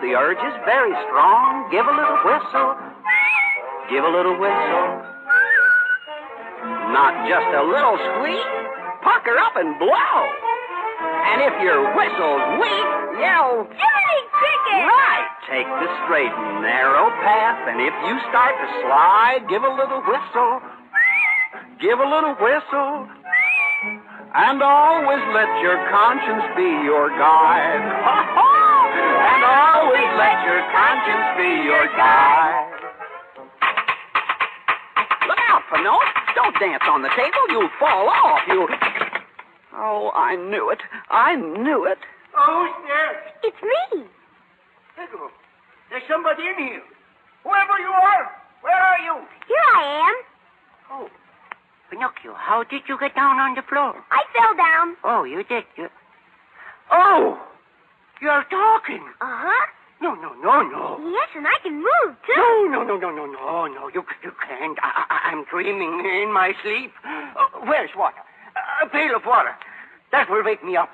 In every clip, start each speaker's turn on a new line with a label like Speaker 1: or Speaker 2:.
Speaker 1: the urge is very strong. Give a little whistle. Give a little whistle. Not just a little squeak. Pucker up and blow. And if your whistle's weak, yell,
Speaker 2: Jiminy Cricket!
Speaker 1: Right. Take the straight and narrow path, and if you start to slide, give a little whistle. Give a little whistle. And always let your conscience be your guide. And always let your conscience be your guide. Look out, Pinocchio. Don't dance on the table. You'll fall off. Oh, I knew it. I knew it.
Speaker 3: Oh, who's there?
Speaker 2: It's me.
Speaker 3: Figaro, there's somebody in here. Whoever you are, where are you?
Speaker 2: Here I am.
Speaker 3: Oh, Pinocchio, how did you get down on the floor?
Speaker 2: I fell down.
Speaker 3: Oh, you did. Oh, you're talking.
Speaker 2: Uh-huh.
Speaker 3: No.
Speaker 2: Yes, and I can move, too.
Speaker 3: No. You can't. I'm dreaming in my sleep. Where's water? A pail of water. That will wake me up.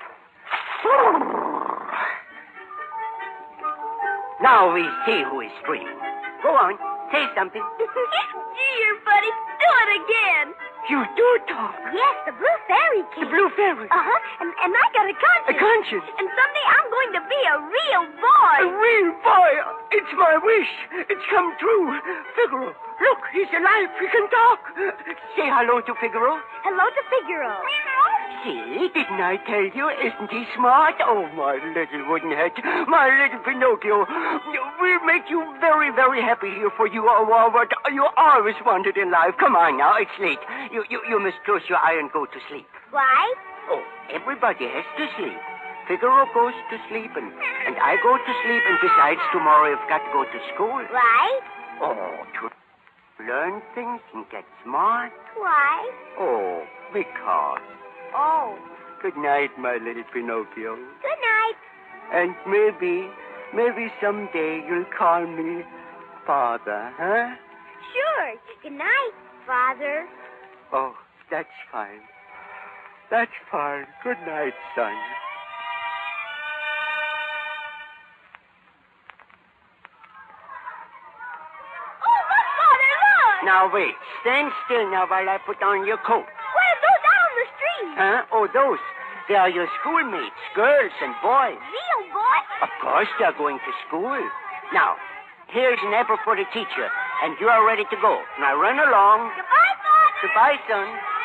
Speaker 3: Now we see who is dreaming. Go on, say something.
Speaker 2: Gee, you're funny. Do it again.
Speaker 3: You do talk.
Speaker 2: Yes, the Blue Fairy came.
Speaker 3: The Blue Fairy.
Speaker 2: Uh-huh, and I got a conscience.
Speaker 3: A conscience?
Speaker 2: And someday I'm going to be a real boy.
Speaker 3: A real boy. It's my wish. It's come true. Figaro, look, he's alive. He can talk. Say hello to Figaro.
Speaker 2: Hello to Figaro.
Speaker 3: See, didn't I tell you? Isn't he smart? Oh, my little wooden head. My little Pinocchio. We'll make you very, very happy here for you are what you always wanted in life. Come on now, it's late. You must close your eye and go to sleep.
Speaker 2: Why?
Speaker 3: Oh, everybody has to sleep. Figaro goes to sleep, and I go to sleep, and besides, tomorrow I've got to go to school.
Speaker 2: Why?
Speaker 3: Oh, to learn things and get smart.
Speaker 2: Why?
Speaker 3: Oh, because.
Speaker 2: Oh.
Speaker 3: Good night, my little Pinocchio.
Speaker 2: Good night.
Speaker 3: And maybe someday you'll call me Father, huh?
Speaker 2: Sure. Good night, Father.
Speaker 3: Oh, that's fine. That's fine. Good night, son.
Speaker 2: Oh, look, Father, look!
Speaker 3: Now, wait. Stand still now while I put on your coat.
Speaker 2: What are those out on the street?
Speaker 3: Huh? Oh, those. They are your schoolmates, girls and boys.
Speaker 2: Real boys?
Speaker 3: Of course they're going to school. Now, here's an apple for the teacher, and you are ready to go. Now run along.
Speaker 2: Goodbye, Father.
Speaker 3: Goodbye, son.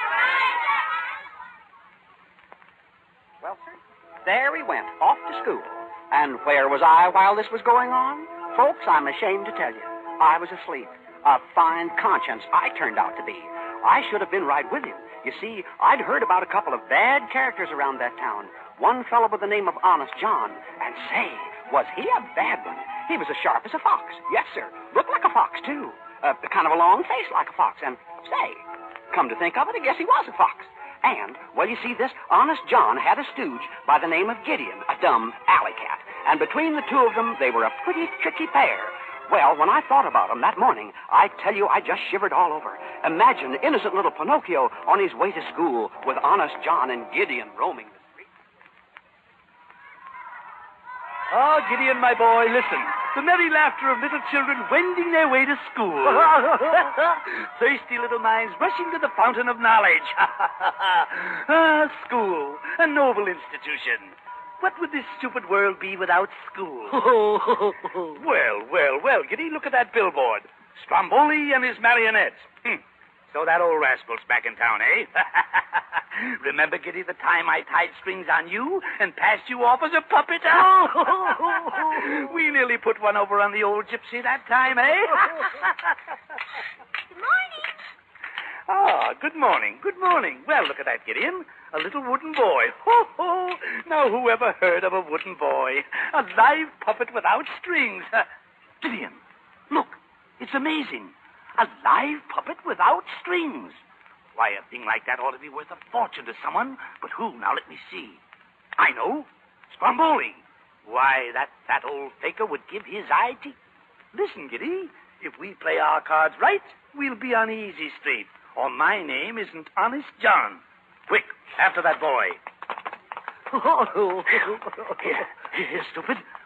Speaker 1: Well, sir, there he went, off to school. And where was I while this was going on? Folks, I'm ashamed to tell you. I was asleep. A fine conscience I turned out to be. I should have been right with him. You see, I'd heard about a couple of bad characters around that town. One fellow by the name of Honest John. And say, was he a bad one? He was as sharp as a fox. Yes, sir. Looked like a fox, too. Kind of a long face like a fox. And say, come to think of it, I guess he was a fox. And, well, you see, this Honest John had a stooge by the name of Gideon, a dumb alley cat. And between the two of them, they were a pretty tricky pair. Well, when I thought about them that morning, I tell you, I just shivered all over. Imagine innocent little Pinocchio on his way to school with Honest John and Gideon roaming the streets.
Speaker 4: Oh, Gideon, my boy, listen. The merry laughter of little children wending their way to school. Thirsty little minds rushing to the fountain of knowledge. School, a noble institution. What would this stupid world be without school? Well, Giddy, look at that billboard. Stromboli and his marionettes. So that old rascal's back in town, eh? Remember, Giddy, the time I tied strings on you and passed you off as a puppet? We nearly put one over on the old gypsy that time, eh?
Speaker 2: Good morning.
Speaker 4: Ah, good morning, good morning. Well, look at that, Gideon. A little wooden boy. Now, who ever heard of a wooden boy? A live puppet without strings. Gideon, look, it's amazing. A live puppet without strings. Why, a thing like that ought to be worth a fortune to someone. But who? Now, let me see. I know. Stromboli. Why, that old faker would give his eye teeth. Listen, Giddy, if we play our cards right, we'll be on easy street. Or my name isn't Honest John. Quick, after that boy. Here, stupid.